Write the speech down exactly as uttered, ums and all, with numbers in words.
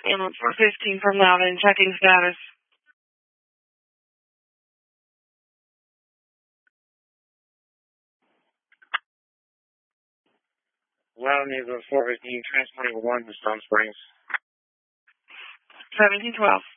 Ambulance four fifteen from Loudon, checking status. Loudon Ambulance four fifteen, transporting one to Stone Springs. seventeen twelve.